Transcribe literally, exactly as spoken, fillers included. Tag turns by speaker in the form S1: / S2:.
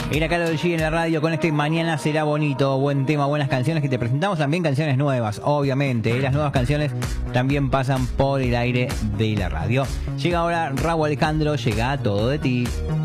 S1: Era Karol G en la radio con este Mañana será bonito. Buen tema, buenas canciones que te presentamos. También canciones nuevas, obviamente. Las nuevas canciones también pasan por el aire de la radio. Llega ahora Rauw Alejandro, llega Todo de ti.